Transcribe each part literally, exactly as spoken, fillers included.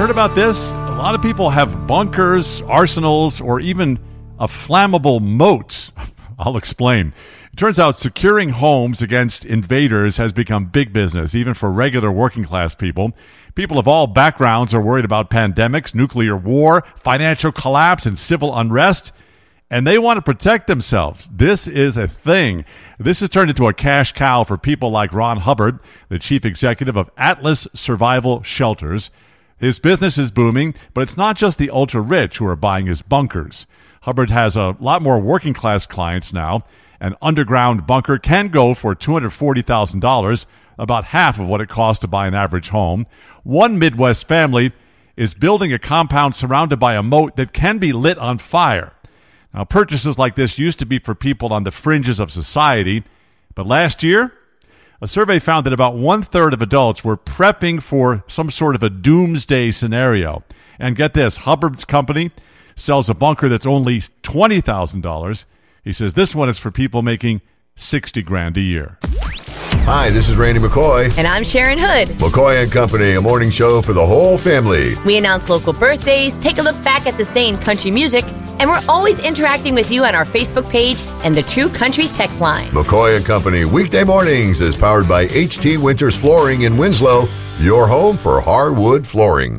heard about this? A lot of people have bunkers, arsenals, or even a flammable moat. I'll explain. It turns out securing homes against invaders has become big business, even for regular working class people. People of all backgrounds are worried about pandemics, nuclear war, financial collapse, and civil unrest. And they want to protect themselves. This is a thing. This has turned into a cash cow for people like Ron Hubbard, the chief executive of Atlas Survival Shelters. His business is booming, but it's not just the ultra-rich who are buying his bunkers. Hubbard has a lot more working-class clients now. An underground bunker can go for two hundred forty thousand dollars, about half of what it costs to buy an average home. One Midwest family is building a compound surrounded by a moat that can be lit on fire. Now, purchases like this used to be for people on the fringes of society, but last year, a survey found that about one-third of adults were prepping for some sort of a doomsday scenario. And get this, Hubbard's company sells a bunker that's only twenty thousand dollars. He says this one is for people making sixty grand a year. Hi, this is Randy McCoy. And I'm Sharon Hood. McCoy and Company, a morning show for the whole family. We announce local birthdays, take a look back at this day in country music, and we're always interacting with you on our Facebook page and the True Country text line. McCoy and Company, weekday mornings, is powered by H T Winters Flooring in Winslow, your home for hardwood flooring.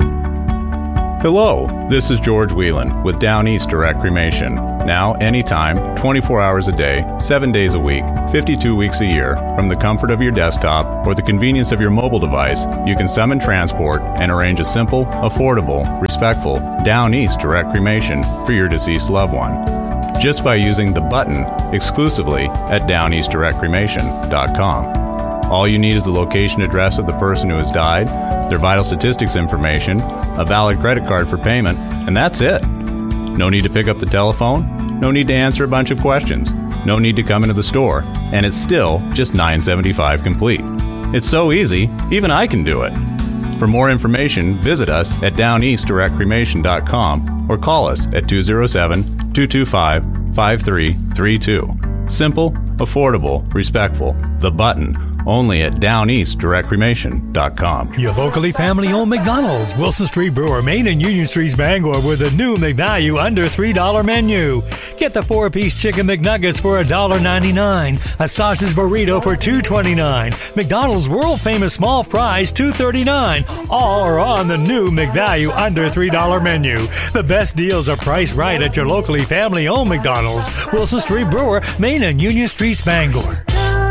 Hello, this is George Whelan with Down East Direct Cremation. Now, anytime, twenty-four hours a day, seven days a week, fifty-two weeks a year, from the comfort of your desktop or the convenience of your mobile device, you can summon transport and arrange a simple, affordable, respectful Down East Direct Cremation for your deceased loved one. Just by using the button exclusively at down east direct cremation dot com. All you need is the location address of the person who has died, their vital statistics information, a valid credit card for payment, and that's it. No need to pick up the telephone, no need to answer a bunch of questions, no need to come into the store, and it's still just nine dollars and seventy-five cents complete. It's so easy, even I can do it. For more information, visit us at down east direct cremation dot com or call us at two oh seven, two two five, five three three two. Simple, affordable, respectful. The button. Only at down east direct cremation dot com. Your locally family-owned McDonald's, Wilson Street Brewer, Main and Union Streets, Bangor, with a new McValue under three dollars menu. Get the four-piece chicken McNuggets for one dollar and ninety-nine cents, a sausage burrito for two dollars and twenty-nine cents, McDonald's world-famous small fries two dollars and thirty-nine cents. All are on the new McValue under three dollars menu. The best deals are priced right at your locally family-owned McDonald's, Wilson Street Brewer, Main and Union Streets, Bangor.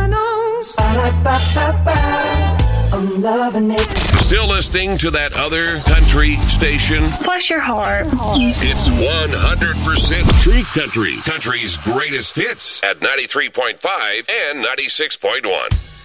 I'm loving it. Still listening to that other country station? Bless your heart. It's one hundred percent True Country. Country's greatest hits at ninety-three point five and ninety-six point one.